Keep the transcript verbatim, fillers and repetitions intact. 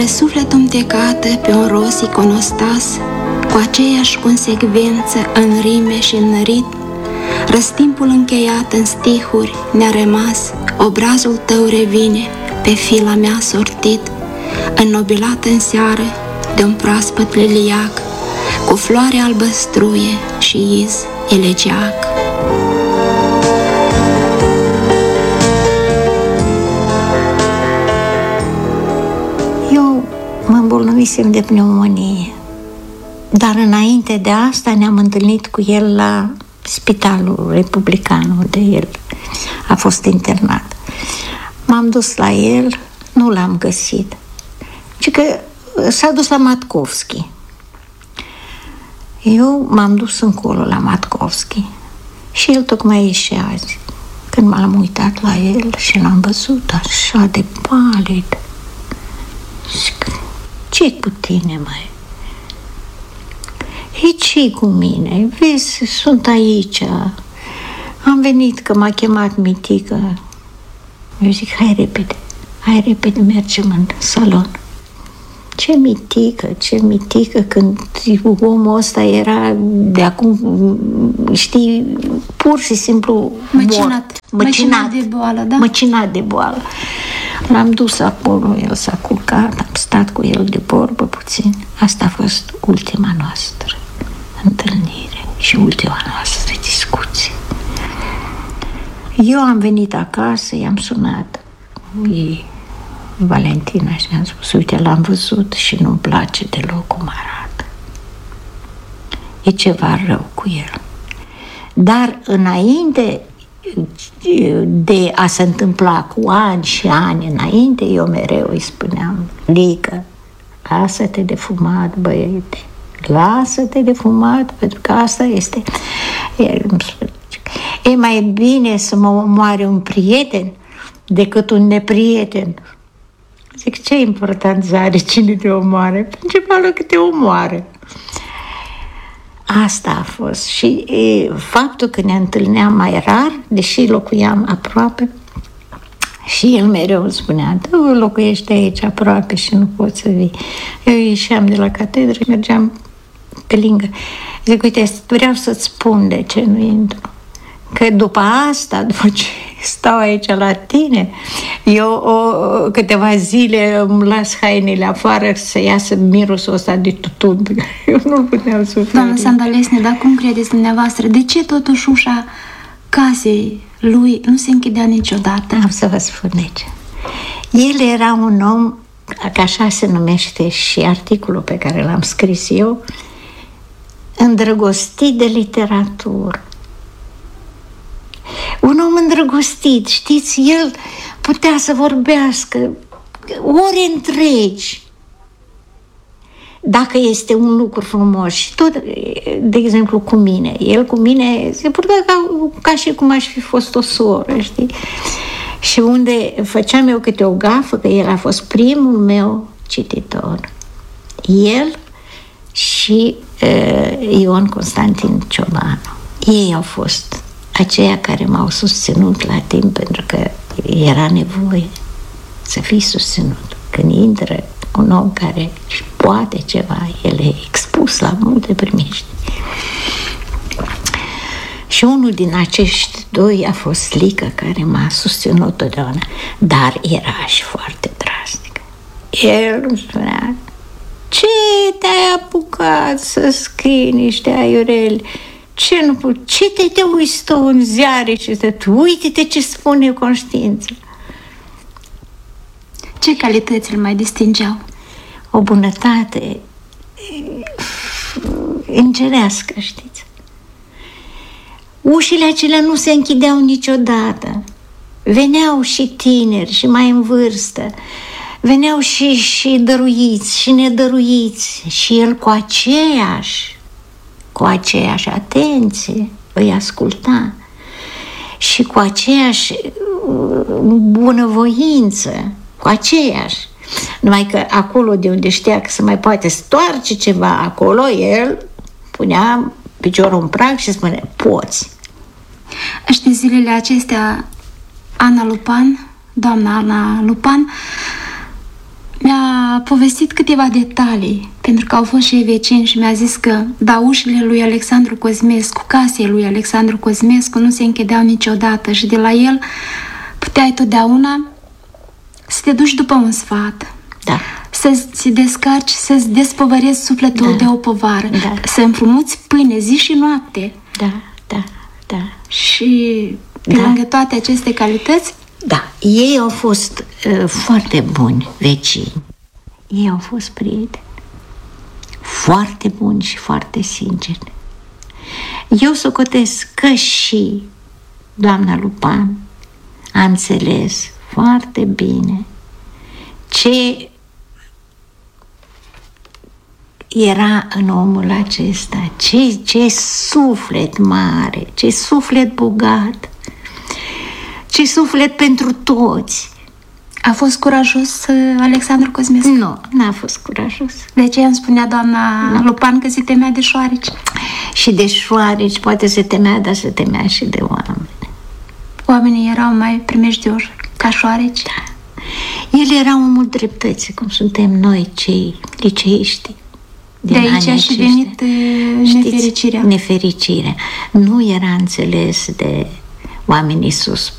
sufletul îmtecată pe un roz iconostas, cu aceeași consecvență în rime și în ritm, răstimpul încheiat în stihuri ne-a rămas, obrazul tău revine, pe fila mea sortit, înnobilat în seară de un proaspăt liliac, cu floare albăstruie și iz elegiac. Eu mă îmbolnăvisem de pneumonie, dar înainte de asta ne-am întâlnit cu el la Spitalul Republican, unde el a fost internat. M-am dus la el, nu l-am găsit, ci că s-a dus la Matkovski. Eu m-am dus încolo la Matkovski și el tocmai ieșea azi. Când m-am uitat la el și l-am văzut așa de palid, zic, ce-i cu tine, mai? E ce-i cu mine? Vezi, sunt aici. Am venit că m-a chemat Mitică. Eu zic, hai repede, hai repede, mergem în salon. Ce Mitică, ce Mitică, când omul ăsta era de acum, știi, pur și simplu măcinat. Măcinat de boală, da? Măcinat de boală. L-am dus acolo, el s-a culcat, am stat cu el de vorbă puțin. Asta a fost ultima noastră întâlnire și ultima noastră discuție. Eu am venit acasă, i-am sunat lui Valentina și mi-am spus, uite, l-am văzut și nu-mi place deloc cum arată. E ceva rău cu el. Dar înainte de a se întâmpla, cu ani și ani înainte, eu mereu îi spuneam, Lică, lasă-te de fumat, băiete, lasă-te de fumat, pentru că asta este. El îmi spune, e mai bine să mă omoare un prieten decât un neprieten. Zic, ce importanță are cine te omoare? Principalul că te omoare. Asta a fost. Și e, faptul că ne întâlneam mai rar, deși locuiam aproape, și el mereu îmi spunea, tu locuiești aici aproape și nu poți să vii. Eu ieșeam de la catedră și mergeam pe lângă. Zic, uite, vreau să-ți spun de ce nu intru. Că după asta, după ce stau aici la tine, eu o, câteva zile îmi las hainele afară să iasă mirosul ăsta de tutun. Eu nu puteam suferi. Doamna Sandalesne, dar cum credeți dumneavoastră? De ce totuși ușa casei lui nu se închidea niciodată? Am să vă spun de ce. El era un om, că așa se numește și articolul pe care l-am scris eu, îndrăgostit de literatură. Un om îndrăgostit, știți, el putea să vorbească ore întregi dacă este un lucru frumos. Și tot, de exemplu, cu mine. El cu mine se purta ca, ca și cum aș fi fost o soră, știi? Și unde făceam eu câte o gafă, că el a fost primul meu cititor. El și uh, Ion Constantin Ciobanu. Ei au fost aceia care m-au susținut la timp, pentru că era nevoie să fii susținut. Când intră un om care poate ceva, el e expus la multe primiști. Și unul din acești doi a fost Lică, care m-a susținut totdeauna, dar era și foarte drastic. El îmi spunea, ce te-ai apucat să scrii niște aiureli? Ce, nu, ce te, te uiți tu în ziare și să uite-te ce spune conștiința? Ce calități îl mai distingeau? O bunătate îngerească, știți? Ușile acelea nu se închideau niciodată. Veneau și tineri și mai în vârstă. Veneau și, și dăruiți și nedăruiți. Și el cu aceeași cu aceeași atenție îi asculta și cu aceeași bunăvoință, cu aceeași. Numai că acolo de unde știa că se mai poate stoarce ceva, acolo el punea piciorul în prag și spune, poți. Știi, zilele acestea, Ana Lupan, doamna Ana Lupan, Mi-a povestit câteva detalii, pentru că au fost și ei vecini și mi-a zis că da, ușile lui Alexandru Cosmescu, casei lui Alexandru Cosmescu nu se închideau niciodată și de la el puteai totdeauna să te duci după un sfat, Da. să-ți descarci, să-ți despovărezi sufletul Da. de o povară, Da. să împrumuți pâine zi și noapte. Da, da, da. Și pe Da. lângă toate aceste calități, Da, ei au fost uh, foarte buni vecini. Ei au fost prieteni. Foarte buni și foarte sinceri. Eu socotesc că și doamna Lupan a înțeles foarte bine ce era în omul acesta, ce, ce suflet mare, ce suflet bogat, ce suflet pentru toți. a fost curajos uh, Alexandru Cosmescu. Nu, n-a fost curajos. De ce îmi spunea doamna Nu. Lupan că se temea de șoareci? Și de șoareci, poate se temea, dar se temea și de oameni. Oamenii erau mai primejdioși ca șoareci. El era omul dreptății, cum suntem noi, cei liceiști. De aici a și venit uh, Știți, nefericirea. Nefericirea. Nu era înțeles de oamenii sus